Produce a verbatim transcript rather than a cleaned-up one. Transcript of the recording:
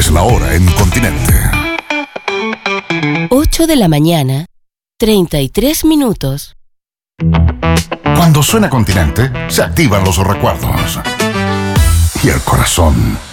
es la hora en Continente. ocho de la mañana, treinta y tres minutos. Cuando suena Continente, se activan los recuerdos. Y el corazón